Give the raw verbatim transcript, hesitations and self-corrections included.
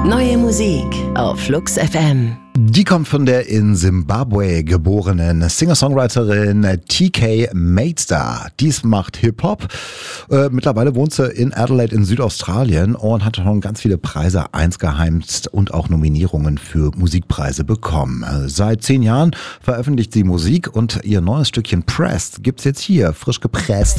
Neue Musik auf Flux F M. Die kommt von der in Simbabwe geborenen Singer-Songwriterin T K Matestar. Dies macht Hip-Hop. Äh, mittlerweile wohnt sie in Adelaide in Südaustralien und hat schon ganz viele Preise eingeheimst und auch Nominierungen für Musikpreise bekommen. Äh, seit zehn Jahren veröffentlicht sie Musik und ihr neues Stückchen Pressed gibt's jetzt hier, frisch gepresst.